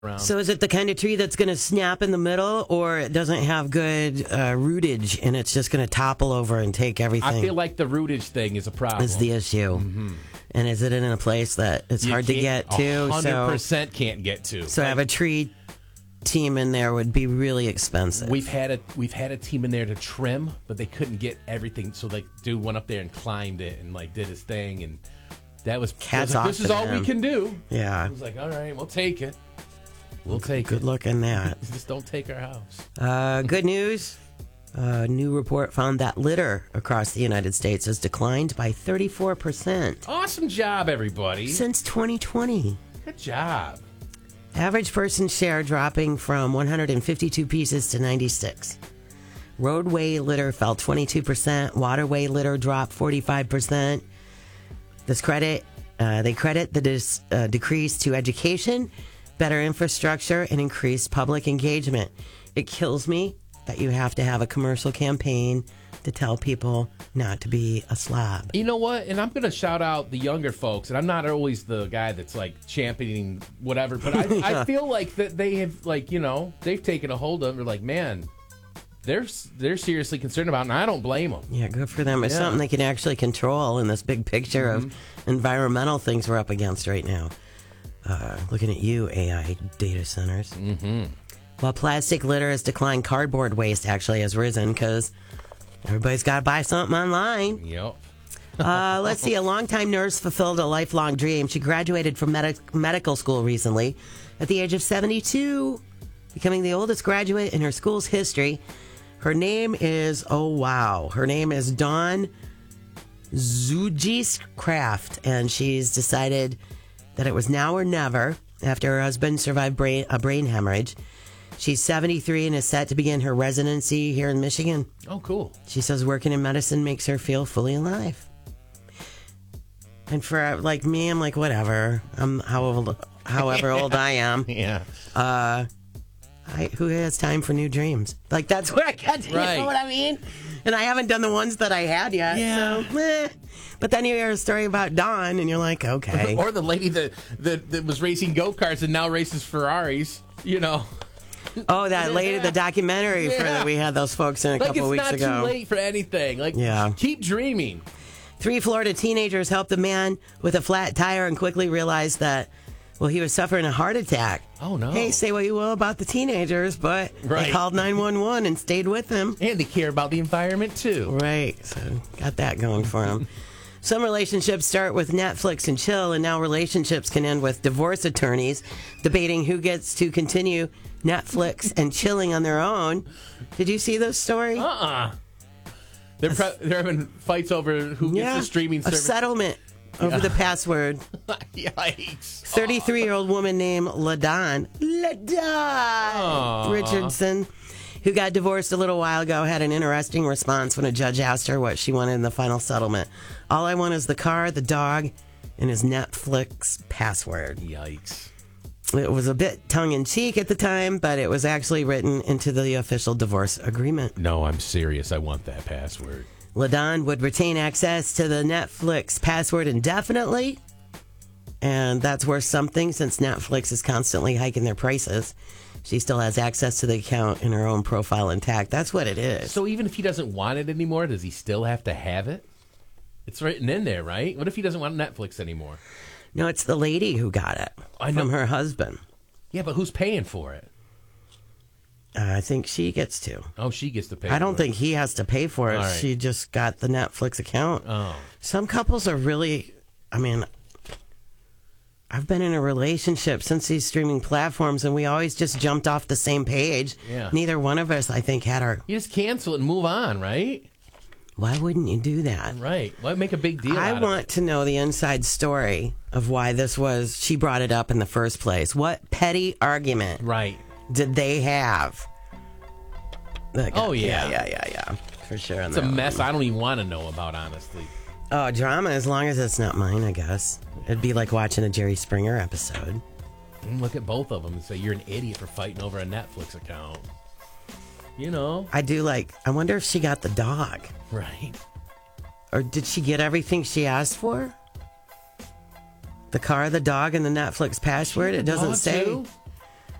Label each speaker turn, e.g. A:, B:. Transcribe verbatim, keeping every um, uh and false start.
A: around.
B: So is it the kind of tree that's going to snap in the middle, or it doesn't have good uh, rootage and it's just going to topple over and take everything?
A: I feel like the rootage thing is a problem.
B: Is the issue.
A: Mm-hmm.
B: And is it in a place that it's
A: You
B: hard to
A: can't-
B: get to?
A: one hundred percent can't get to.
B: So, so have a tree team in there would be really expensive.
A: We've had a we've had a team in there to trim, but they couldn't get everything. So like, dude went up there and climbed it and like did his thing, and that was,
B: Cats
A: was like,
B: off
A: this is
B: to
A: all
B: them.
A: we can do.
B: Yeah.
A: I was like, all right, we'll take it. We'll take
B: Good
A: it.
B: luck in that.
A: Just don't take our house.
B: Uh, good news. A new report found that litter across the United States has declined by thirty-four percent
A: Awesome job, everybody.
B: since twenty twenty.
A: Good job.
B: Average person share dropping from one hundred fifty-two pieces to ninety-six. Roadway litter fell twenty-two percent. Waterway litter dropped forty-five percent. This credit, uh, they credit the dis, uh, decrease to education, better infrastructure, and increased public engagement. It kills me that you have to have a commercial campaign to tell people not to be a slob.
A: You know what? And I'm going to shout out the younger folks. And I'm not always the guy that's like championing whatever, but I,
B: Yeah.
A: I feel like that they have, like, you know, they've taken a hold of it. They're like, man, they're they're seriously concerned about it, and I don't blame them.
B: Yeah, good for them. It's
A: Yeah.
B: something they can actually control in this big picture
A: Mm-hmm.
B: of environmental things we're up against right now. Uh, looking at you, A I data centers.
A: Mm-hmm.
B: While plastic litter has declined, cardboard waste actually has risen because everybody's got to buy something online.
A: Yep.
B: Uh, let's see. A longtime nurse fulfilled a lifelong dream. She graduated from medic- medical school recently at the age of seventy-two, becoming the oldest graduate in her school's history. Her name is, oh, wow. Her name is Dawn Zugis Kraft, and she's decided that it was now or never after her husband survived brain, a brain hemorrhage. She's seventy-three and is set to begin her residency here in Michigan.
A: Oh, cool.
B: She says working in medicine makes her feel fully alive. And for like me, I'm like, whatever. I'm how old, however old I am.
A: Yeah.
B: Uh, I, who has time for new dreams? Like that's where I got to.
A: Right.
B: You know what I mean? And I haven't done the ones that I had yet.
A: Yeah.
B: So, eh. But then you hear a story about Dawn, and you're like, okay.
A: Or the lady that, that, that was racing go-karts and now races Ferraris, you know.
B: Oh, that lady, the documentary for
A: Yeah.
B: that we had those folks in a
A: Like,
B: couple
A: it's
B: weeks
A: not
B: ago.
A: too late for anything. Like,
B: Yeah.
A: keep dreaming.
B: Three Florida teenagers helped a man with a flat tire and quickly realized that, well, he was suffering a heart attack.
A: Oh, no.
B: Hey, say what you will about the teenagers, but
A: Right.
B: they called nine one one and stayed with him.
A: And they care about the environment, too.
B: Right. So got that going for him. Some relationships start with Netflix and chill, and now relationships can end with divorce attorneys debating who gets to continue Netflix and chilling on their own. Did you see this story?
A: Uh-uh. They're, pre- they're having fights over who gets the streaming
B: a
A: service.
B: settlement over the password.
A: Yikes.
B: thirty-three-year-old woman named LaDon, LaDon Richardson, who got divorced a little while ago, had an interesting response when a judge asked her what she wanted in the final settlement. All I want is the car, the dog, and his Netflix password.
A: Yikes.
B: It was a bit tongue-in-cheek at the time, but it was actually written into the official divorce agreement.
A: No, I'm serious. I want that password.
B: LaDon would retain access to the Netflix password indefinitely, and that's worth something since Netflix is constantly hiking their prices. She still has access to the account and her own profile intact. That's what it is.
A: So even if he doesn't want it anymore, does he still have to have it? It's written in there, right? What if he doesn't want Netflix anymore?
B: No, it's the lady who got it
A: I know.
B: from her husband.
A: Yeah, but who's paying for it?
B: Uh, I think she gets to.
A: Oh, she gets to pay
B: I don't
A: for
B: think he has to pay for it.
A: All right.
B: She just got the Netflix account.
A: Oh.
B: Some couples are really, I mean, I've been in a relationship since these streaming platforms, and we always just jumped off the same page.
A: Yeah.
B: Neither one of us, I think, had our.
A: You just cancel it and move on, right?
B: Why wouldn't you do that?
A: Right. Why make a big deal
B: I
A: out
B: want
A: of
B: to know the inside story of why this was. She brought it up in the first place. What petty argument
A: it? Right.
B: did they have? Like,
A: Oh, yeah.
B: yeah, yeah, yeah, yeah, for sure. on
A: It's a
B: that one.
A: mess I don't even want to know about, honestly.
B: Oh, drama, as long as it's not mine, I guess. It'd be like watching a Jerry Springer episode.
A: And look at both of them and say, you're an idiot for fighting over a Netflix account. You know?
B: I do like, I wonder if she got the dog.
A: Right.
B: Or did she get everything she asked for? The car, the dog, and the Netflix password? It doesn't
A: Dog,
B: say.
A: too?